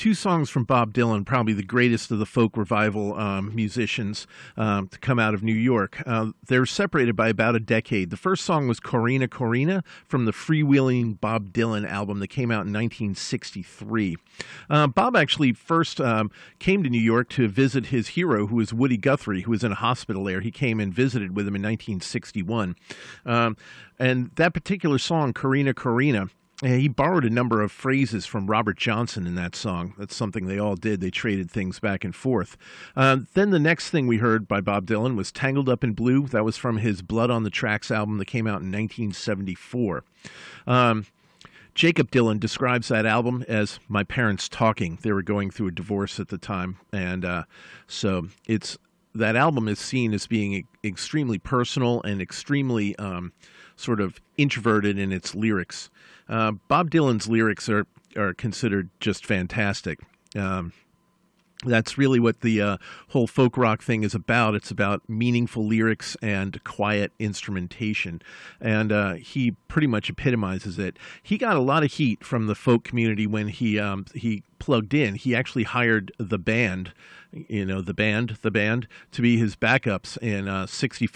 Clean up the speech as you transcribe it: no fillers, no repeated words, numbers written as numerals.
two songs from Bob Dylan, probably the greatest of the folk revival musicians to come out of New York. They're separated by about a decade. The first song was Corrina Corrina from the Freewheeling Bob Dylan album that came out in 1963. Bob actually first came to New York to visit his hero, who was Woody Guthrie, who was in a hospital there. He came and visited with him in 1961. And that particular song, Corrina Corrina, he borrowed a number of phrases from Robert Johnson in that song. That's something they all did. They traded things back and forth. Then the next thing we heard by Bob Dylan was Tangled Up in Blue. That was from his Blood on the Tracks album that came out in 1974. Jacob Dylan describes that album as my parents talking. They were going through a divorce at the time. And so that album is seen as being extremely personal and extremely sort of introverted in its lyrics. Bob Dylan's lyrics are considered just fantastic. That's really what the whole folk rock thing is about. It's about meaningful lyrics and quiet instrumentation. And he pretty much epitomizes it. He got a lot of heat from the folk community when he plugged in. He actually hired the band, the band, to be his backups in 65.